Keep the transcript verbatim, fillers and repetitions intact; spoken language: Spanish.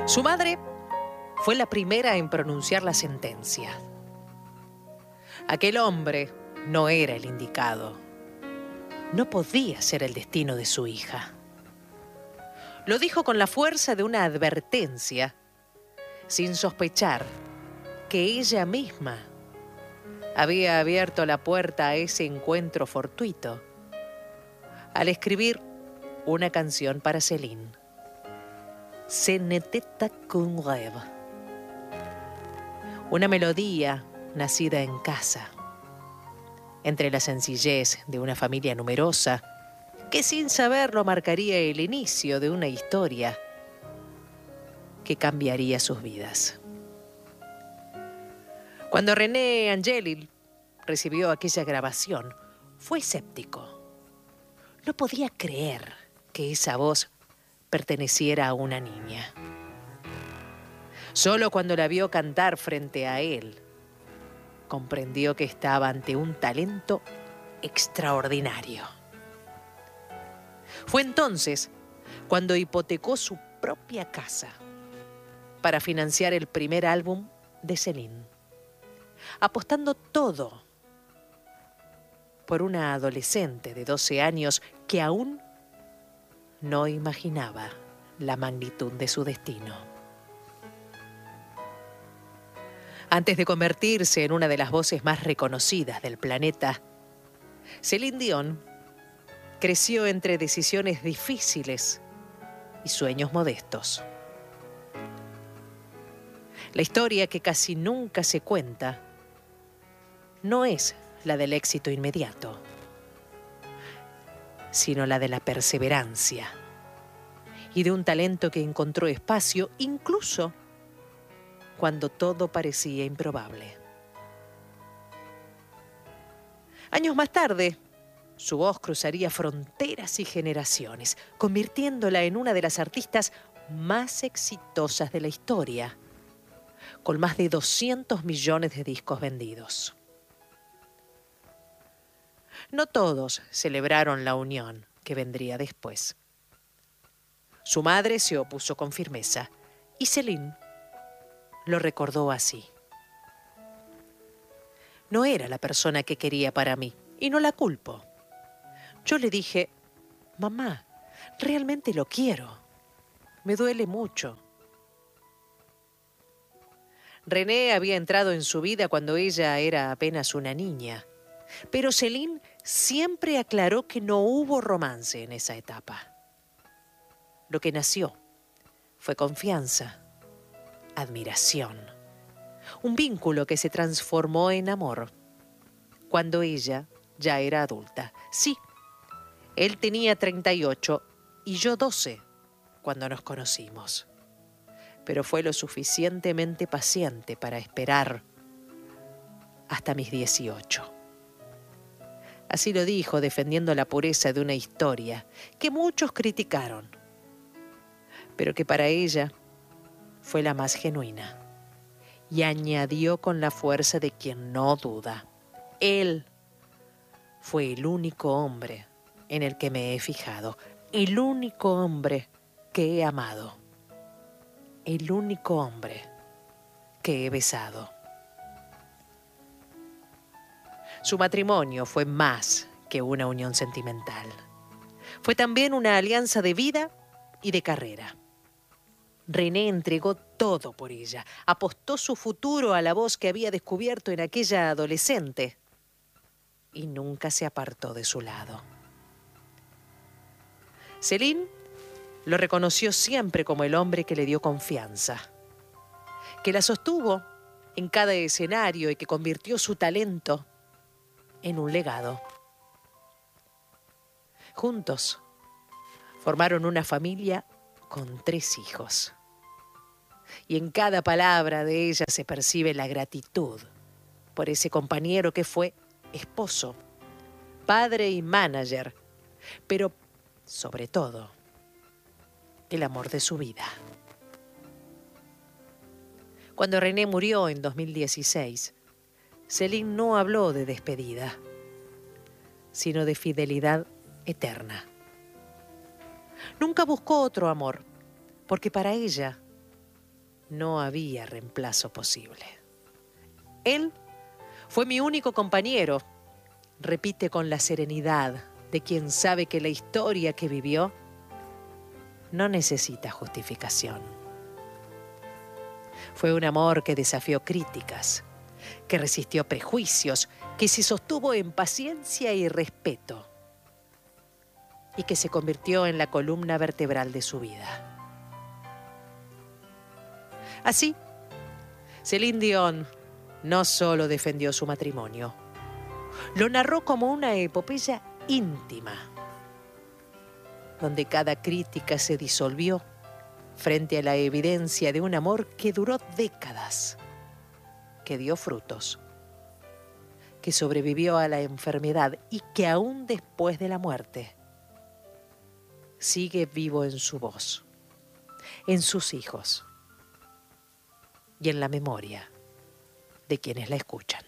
Su madre fue la primera en pronunciar la sentencia. Aquel hombre no era el indicado. No podía ser el destino de su hija. Lo dijo con la fuerza de una advertencia, sin sospechar que ella misma había abierto la puerta a ese encuentro fortuito al escribir una canción para Céline. Ce n'était qu'un rêve. Una melodía nacida en casa, entre la sencillez de una familia numerosa, que sin saberlo marcaría el inicio de una historia que cambiaría sus vidas. Cuando René Angélil recibió aquella grabación, fue escéptico. No podía creer que esa voz perteneciera a una niña. Solo cuando la vio cantar frente a él, comprendió que estaba ante un talento extraordinario. Fue entonces cuando hipotecó su propia casa para financiar el primer álbum de Céline, apostando todo por una adolescente de doce años que aún no imaginaba la magnitud de su destino. Antes de convertirse en una de las voces más reconocidas del planeta, Céline Dion creció entre decisiones difíciles y sueños modestos. La historia que casi nunca se cuenta no es la del éxito inmediato, sino la de la perseverancia y de un talento que encontró espacio incluso cuando todo parecía improbable. Años más tarde, su voz cruzaría fronteras y generaciones, convirtiéndola en una de las artistas más exitosas de la historia, con más de doscientos millones de discos vendidos. No todos celebraron la unión que vendría después. Su madre se opuso con firmeza y Céline lo recordó así. No era la persona que quería para mí y no la culpo. Yo le dije, mamá, realmente lo quiero. Me duele mucho. René había entrado en su vida cuando ella era apenas una niña, pero Céline siempre aclaró que no hubo romance en esa etapa. Lo que nació fue confianza, admiración, un vínculo que se transformó en amor cuando ella ya era adulta. Sí, él tenía treinta y ocho y yo doce cuando nos conocimos, pero fue lo suficientemente paciente para esperar hasta mis dieciocho. Así lo dijo, defendiendo la pureza de una historia que muchos criticaron, pero que para ella fue la más genuina. Y añadió con la fuerza de quien no duda: él fue el único hombre en el que me he fijado, el único hombre que he amado, el único hombre que he besado. Su matrimonio fue más que una unión sentimental. Fue también una alianza de vida y de carrera. René entregó todo por ella, apostó su futuro a la voz que había descubierto en aquella adolescente y nunca se apartó de su lado. Céline lo reconoció siempre como el hombre que le dio confianza, que la sostuvo en cada escenario y que convirtió su talento en un legado. Juntos formaron una familia con tres hijos. Y en cada palabra de ella se percibe la gratitud por ese compañero que fue esposo, padre y manager, pero sobre todo el amor de su vida. Cuando René murió en dos mil dieciséis, Céline no habló de despedida, sino de fidelidad eterna. Nunca buscó otro amor, porque para ella no había reemplazo posible. Él fue mi único compañero, repite con la serenidad de quien sabe que la historia que vivió no necesita justificación. Fue un amor que desafió críticas, que resistió prejuicios, que se sostuvo en paciencia y respeto y que se convirtió en la columna vertebral de su vida. Así, Celine Dion no solo defendió su matrimonio, lo narró como una epopeya íntima, donde cada crítica se disolvió frente a la evidencia de un amor que duró décadas, que dio frutos, que sobrevivió a la enfermedad y que aún después de la muerte sigue vivo en su voz, en sus hijos y en la memoria de quienes la escuchan.